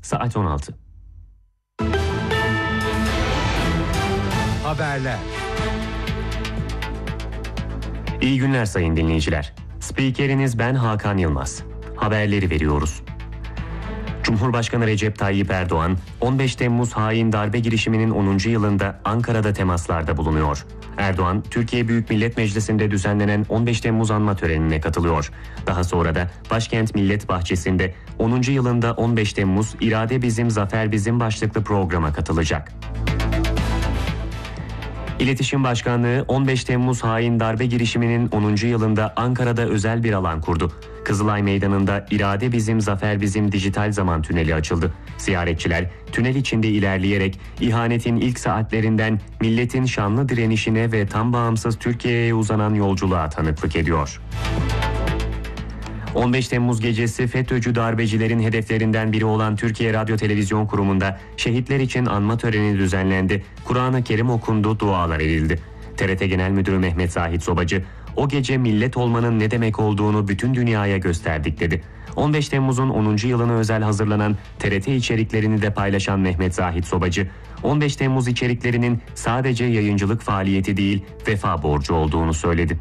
saat 16. Haberler. İyi günler sayın dinleyiciler. Spikeriniz ben Hakan Yılmaz. Haberleri veriyoruz. Cumhurbaşkanı Recep Tayyip Erdoğan, 15 Temmuz hain darbe girişiminin 10. yılında Ankara'da temaslarda bulunuyor. Erdoğan, Türkiye Büyük Millet Meclisi'nde düzenlenen 15 Temmuz anma törenine katılıyor. Daha sonra da Başkent Millet Bahçesi'nde 10. yılında 15 Temmuz İrade Bizim, Zafer Bizim başlıklı programa katılacak. İletişim Başkanlığı 15 Temmuz hain darbe girişiminin 10. yılında Ankara'da özel bir alan kurdu. Kızılay Meydanı'nda İrade Bizim, Zafer Bizim dijital zaman tüneli açıldı. Ziyaretçiler tünel içinde ilerleyerek ihanetin ilk saatlerinden milletin şanlı direnişine ve tam bağımsız Türkiye'ye uzanan yolculuğa tanıklık ediyor. 15 Temmuz gecesi FETÖ'cü darbecilerin hedeflerinden biri olan Türkiye Radyo Televizyon Kurumu'nda şehitler için anma töreni düzenlendi. Kur'an-ı Kerim okundu, dualar edildi. TRT Genel Müdürü Mehmet Zahit Sobacı, o gece millet olmanın ne demek olduğunu bütün dünyaya gösterdik dedi. 15 Temmuz'un 10. yılına özel hazırlanan TRT içeriklerini de paylaşan Mehmet Zahit Sobacı, 15 Temmuz içeriklerinin sadece yayıncılık faaliyeti değil, vefa borcu olduğunu söyledi.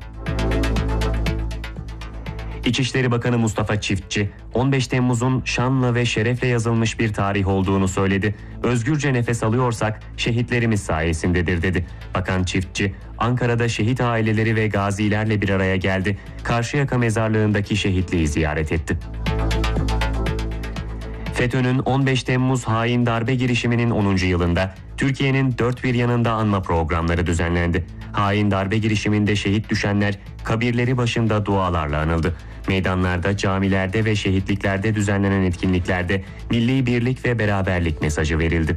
İçişleri Bakanı Mustafa Çiftçi, 15 Temmuz'un şanla ve şerefle yazılmış bir tarih olduğunu söyledi. Özgürce nefes alıyorsak şehitlerimiz sayesindedir dedi. Bakan Çiftçi, Ankara'da şehit aileleri ve gazilerle bir araya geldi. Karşıyaka mezarlığındaki şehitliği ziyaret etti. FETÖ'nün 15 Temmuz hain darbe girişiminin 10. yılında Türkiye'nin dört bir yanında anma programları düzenlendi. Hain darbe girişiminde şehit düşenler kabirleri başında dualarla anıldı. Meydanlarda, camilerde ve şehitliklerde düzenlenen etkinliklerde milli birlik ve beraberlik mesajı verildi.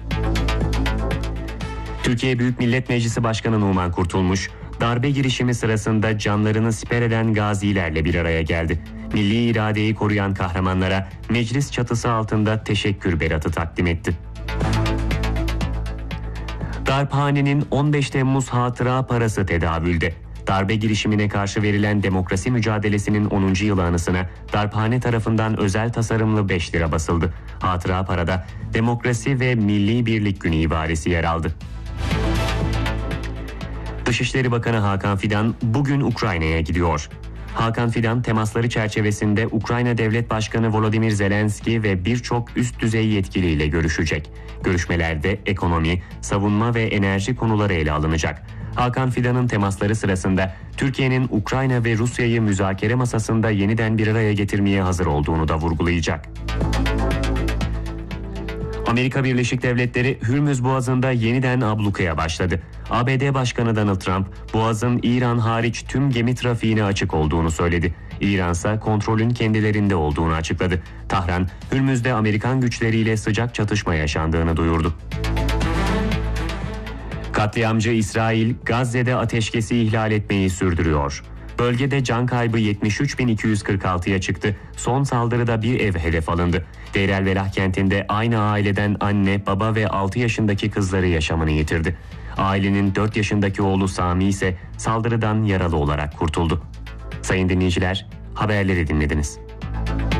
Türkiye Büyük Millet Meclisi Başkanı Numan Kurtulmuş, darbe girişimi sırasında canlarını siper eden gazilerle bir araya geldi. Milli iradeyi koruyan kahramanlara meclis çatısı altında teşekkür beratı takdim etti. Darphane'nin 15 Temmuz hatıra parası tedavülde. Darbe girişimine karşı verilen demokrasi mücadelesinin 10. yılı anısına Darphane tarafından özel tasarımlı 5 lira basıldı. Hatıra parada Demokrasi ve Milli Birlik Günü ibaresi yer aldı. Dışişleri Bakanı Hakan Fidan bugün Ukrayna'ya gidiyor. Hakan Fidan temasları çerçevesinde Ukrayna Devlet Başkanı Volodymyr Zelenski ve birçok üst düzey yetkiliyle görüşecek. Görüşmelerde ekonomi, savunma ve enerji konuları ele alınacak. Hakan Fidan'ın temasları sırasında Türkiye'nin Ukrayna ve Rusya'yı müzakere masasında yeniden bir araya getirmeye hazır olduğunu da vurgulayacak. Amerika Birleşik Devletleri Hürmüz Boğazı'nda yeniden ablukaya başladı. ABD Başkanı Donald Trump, Boğaz'ın İran hariç tüm gemi trafiğine açık olduğunu söyledi. İran ise kontrolün kendilerinde olduğunu açıkladı. Tahran, Hürmüz'de Amerikan güçleriyle sıcak çatışma yaşandığını duyurdu. Katliamcı İsrail, Gazze'de ateşkesi ihlal etmeyi sürdürüyor. Bölgede can kaybı 73.246'ya çıktı. Son saldırıda bir ev hedef alındı. Deir el-Belah kentinde aynı aileden anne, baba ve 6 yaşındaki kızları yaşamını yitirdi. Ailenin 4 yaşındaki oğlu Sami ise saldırıdan yaralı olarak kurtuldu. Sayın dinleyiciler, haberleri dinlediniz.